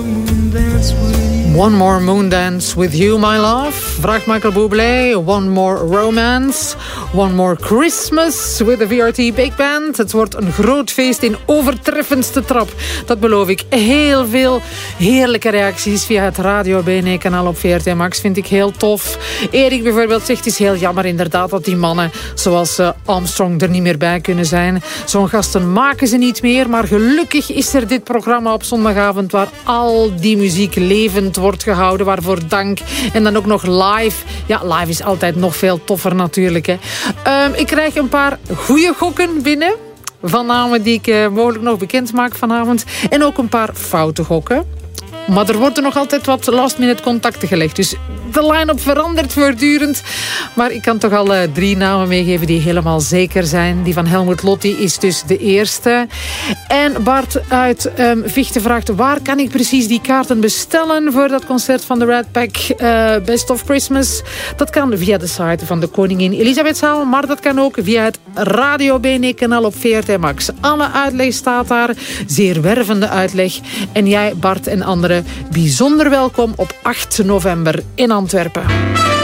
One more moon dance with you, my love. Vraagt Michael Bublé. One more romance. One more Christmas with the VRT Big Band. Het wordt een groot feest in overtreffendste trap. Dat beloof ik. Heel veel heerlijke reacties via het Radio BNE-kanaal op VRT Max. Vind ik heel tof. Erik bijvoorbeeld zegt, het is heel jammer inderdaad dat die mannen zoals Armstrong er niet meer bij kunnen zijn. Zo'n gasten maken ze niet meer. Maar gelukkig is er dit programma op zondagavond waar al die muziek levend wordt gehouden, waarvoor dank. En dan ook nog live. Ja, live is altijd nog veel toffer natuurlijk. Hè. Ik krijg een paar goede gokken binnen. Van namen die ik mogelijk nog bekend maak vanavond. En ook een paar foute gokken. Maar er worden nog altijd wat last-minute contacten gelegd. Dus de line-up verandert voortdurend. Maar ik kan toch al 3 namen meegeven die helemaal zeker zijn. Die van Helmut Lotti is dus de eerste. En Bart uit Vichten vraagt, waar kan ik precies die kaarten bestellen voor dat concert van de Red Pack Best of Christmas? Dat kan via de site van de Koningin Elisabethzaal, maar dat kan ook via het Radio BNE-kanaal op VRT Max. Alle uitleg staat daar, zeer wervende uitleg. En jij, Bart en anderen, bijzonder welkom op 8 november in Antwerpen.